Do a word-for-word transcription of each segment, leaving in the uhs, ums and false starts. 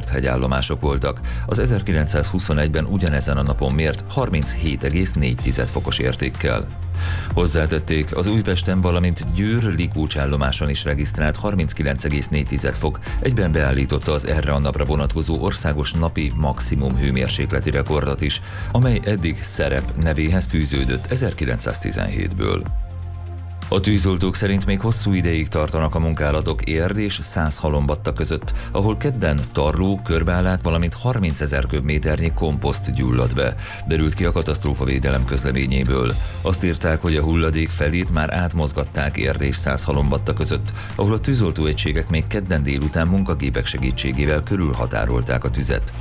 mért hegyállomások voltak. Az ezerkilencszázhuszonegyben ugyanezen a napon mért harminchét egész négy fokos értékkel. Hozzátették, az Újpesten, valamint Győr-Likócs állomáson is regisztrált harminckilenc egész négy fok egyben beállította az erre a napra vonatkozó országos napi maximum hőmérsékleti rekordot is, amely eddig Szerep nevéhez fűződött ezerkilencszáztizenhétből. A tűzoltók szerint még hosszú ideig tartanak a munkálatok Érd és Szászhalombatta között, ahol kedden tarló, körbeállát, valamint harmincezer köbméternyi komposzt gyullad be, derült ki a katasztrófavédelem közleményéből. Azt írták, hogy a hulladék felét már átmozgatták Érd és Szászhalombatta között, ahol a tűzoltóegységek még kedden délután munkagépek segítségével körülhatárolták a tüzet.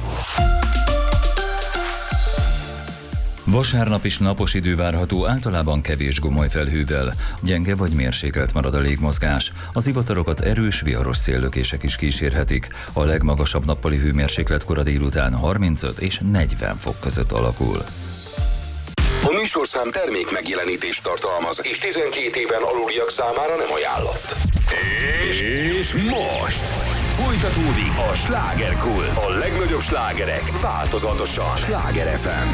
Vasárnap is napos idő várható, általában kevés gomoly felhővel. Gyenge vagy mérsékelt marad a légmozgás. Az zivatarokat erős, viharos széllökések is kísérhetik. A legmagasabb nappali hőmérséklet kora délután harmincöt és negyven fok között alakul. A műsorszám termék megjelenítést tartalmaz, és tizenkét éven aluliak számára nem ajánlott. És most folytatódik a Slágerkult. A legnagyobb slágerek változatosan. Sláger ef em.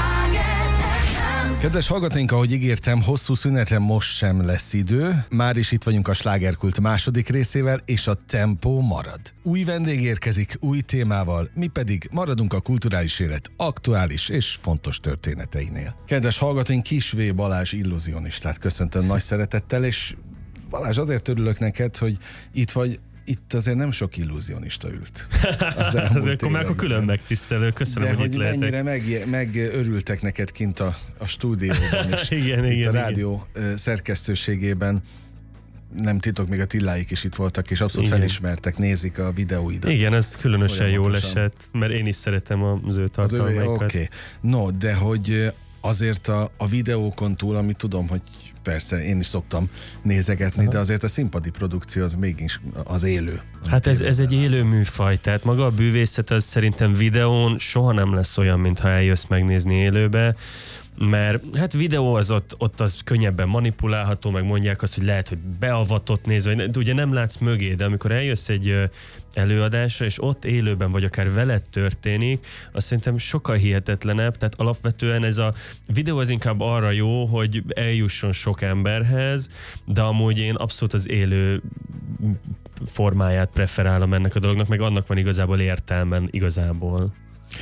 Kedves hallgatóink, ahogy ígértem, hosszú szünetre most sem lesz idő. Már is itt vagyunk a Slágerkult második részével, és a tempó marad. Új vendég érkezik, új témával, mi pedig maradunk a kulturális élet aktuális és fontos történeteinél. Kedves hallgatóink, Kis V. Balázs illúzionistát köszöntöm nagy szeretettel, és Balázs, azért örülök neked, hogy itt vagy. Itt azért nem sok illúzionista ült. De akkor már akkor külön megtisztelő, köszönöm, de hogy, hogy itt lehetek. mennyire meg, megörültek neked kint a, a stúdióban is. igen, itt igen, a rádió igen. szerkesztőségében. Nem titok, még a Tilláik is itt voltak, és abszolút igen. felismertek, nézik a videóidat. Igen, ez különösen jól esett, mert én is szeretem az ő tartalmaikat. Oké, okay. No, de hogy azért a, a videókon túl, amit tudom, hogy persze én is szoktam nézegetni, aha. de azért a színpadi produkció az mégis az élő. Hát ez, ez egy élő műfaj, tehát maga a bűvészet az szerintem videón soha nem lesz olyan, mintha eljössz megnézni élőbe, mert hát videó az ott, ott az könnyebben manipulálható, meg mondják azt, hogy lehet, hogy beavatott néz, vagy de ugye nem látsz mögé, de amikor eljössz egy előadásra, és ott élőben, vagy akár veled történik, azt szerintem sokkal hihetetlenebb, tehát alapvetően ez a videó az inkább arra jó, hogy eljusson sok emberhez, de amúgy én abszolút az élő formáját preferálom ennek a dolognak, meg annak van igazából értelmen igazából.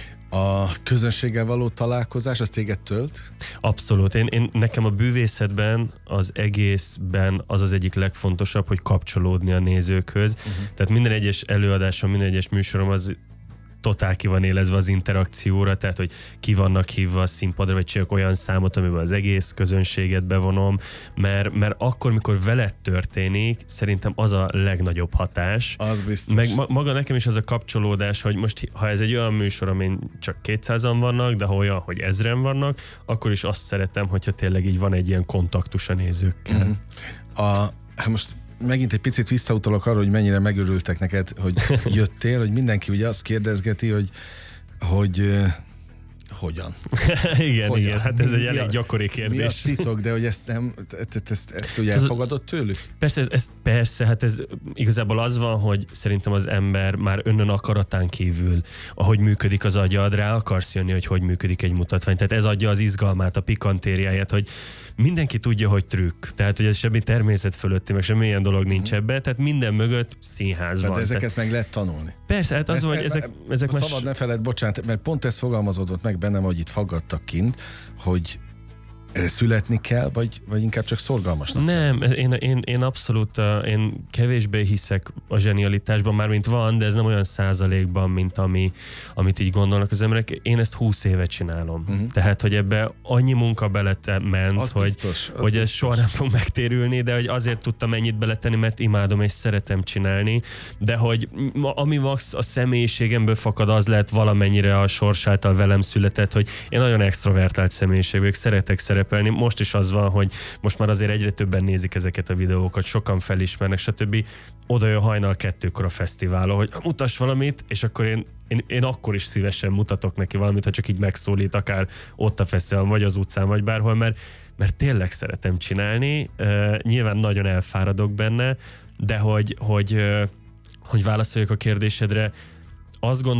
A közönséggel való találkozás, az téged tölt? Abszolút. Én, én, nekem a bűvészetben, az egészben az az egyik legfontosabb, hogy kapcsolódni a nézőkhöz. Uh-huh. Tehát minden egyes előadásom, minden egyes műsorom az totál ki van élezve az interakcióra, tehát hogy ki vannak hívva a színpadra, vagy csak olyan számot, amiben az egész közönséget bevonom, mert, mert akkor, mikor veled történik, szerintem az a legnagyobb hatás. Az biztos. Meg maga nekem is az a kapcsolódás, hogy most, ha ez egy olyan műsor, amin csak kétszázan vannak, de ha olyan, hogy ezren vannak, akkor is azt szeretem, hogyha tényleg így van egy ilyen kontaktus a nézőkkel. Uh-huh. A, hát most megint egy picit visszautalok arra, hogy mennyire megörültek neked, hogy jöttél, hogy mindenki ugye azt kérdezgeti, hogy, hogy uh, hogyan? igen, hogyan? igen, hát ez mi, egy elég gyakori kérdés. Mi a titok, de hogy ezt nem, ezt, ezt, ezt ugye elfogadott tőlük? Persze, ez, ez, persze, hát ez igazából az van, hogy szerintem az ember már önnön akaratán kívül, ahogy működik az agyad, rá akarsz jönni, hogy hogy működik egy mutatvány. Tehát ez adja az izgalmát, a pikantériáját, hogy mindenki tudja, hogy trükk. Tehát, hogy ez semmi természet fölötti, meg semmi ilyen dolog nincs ebben, tehát minden mögött színház de van. De ezeket tehát... meg lehet tanulni. Persze, hát az, ezt, hogy ezek, ezek szabad más... ne feled, bocsánat, mert pont ez fogalmazódott meg bennem, hogy itt faggattak kint, hogy születni kell, vagy, vagy inkább csak szorgalmasnak? Nem, én, én, én abszolút, én kevésbé hiszek a zsenialitásban, mármint van, de ez nem olyan százalékban, mint ami, amit így gondolnak az emberek. Én ezt húsz évet csinálom. Uh-huh. Tehát, hogy ebbe annyi munka belement, az hogy, biztos, hogy biztos. Ez soha nem fog megtérülni, de hogy azért tudtam ennyit beletenni, mert imádom és szeretem csinálni, de hogy ami max a személyiségemből fakad, az lehet valamennyire a sors által velem született, hogy én nagyon extrovertált személyiség vagyok, szeretek szeretni. Most is az van, hogy most már azért egyre többen nézik ezeket a videókat, sokan felismernek, stb. Oda jön hajnal kettőkor a fesztiválon, hogy mutass valamit, és akkor én, én, én akkor is szívesen mutatok neki valamit, ha csak így megszólít, akár ott a fesztiválon, vagy az utcán, vagy bárhol, mert, mert tényleg szeretem csinálni. Uh, nyilván nagyon elfáradok benne, de hogy, hogy, uh, hogy válaszoljak a kérdésedre, azt gondolom,